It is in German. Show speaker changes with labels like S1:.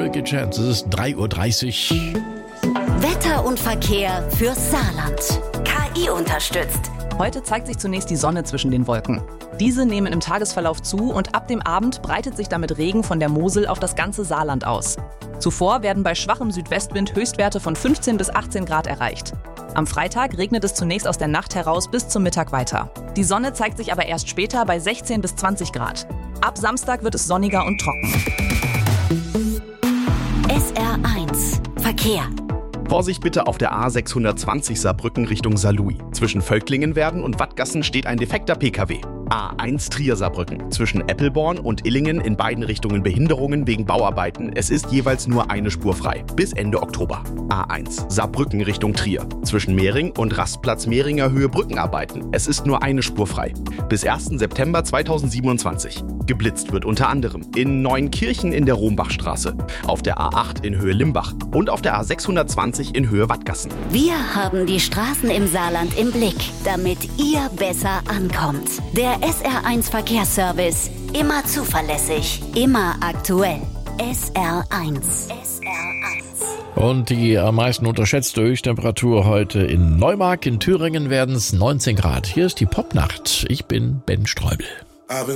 S1: Ricky Chance. Es ist 3:30 Uhr.
S2: Wetter und Verkehr fürs Saarland. KI unterstützt.
S3: Heute zeigt sich zunächst die Sonne zwischen den Wolken. Diese nehmen im Tagesverlauf zu und ab dem Abend breitet sich damit Regen von der Mosel auf das ganze Saarland aus. Zuvor werden bei schwachem Südwestwind Höchstwerte von 15 bis 18 Grad erreicht. Am Freitag regnet es zunächst aus der Nacht heraus bis zum Mittag weiter. Die Sonne zeigt sich aber erst später bei 16 bis 20 Grad. Ab Samstag wird es sonniger und trocken.
S2: SR1 Verkehr.
S4: Vorsicht bitte auf der A620 Saarbrücken Richtung Saarlouis. Zwischen Völklingenwerden und Wattgassen steht ein defekter PKW. A1 Trier Saarbrücken. Zwischen Eppelborn und Illingen in beiden Richtungen Behinderungen wegen Bauarbeiten. Es ist jeweils nur eine Spur frei. Bis Ende Oktober. A1 Saarbrücken Richtung Trier. Zwischen Mehring und Rastplatz Mehringer Höhe Brückenarbeiten. Es ist nur eine Spur frei. Bis 1. September 2027. Geblitzt wird unter anderem in Neuenkirchen in der Rombachstraße, auf der A8 in Höhe Limbach und auf der A620 in Höhe Wattgassen.
S2: Wir haben die Straßen im Saarland im Blick, damit ihr besser ankommt. Der SR1 Verkehrsservice. Immer zuverlässig, immer aktuell. SR1.
S1: Und die am meisten unterschätzte Höchsttemperatur heute in Neumark in Thüringen werden es 19 Grad. Hier ist die Popnacht. Ich bin Ben Streubel.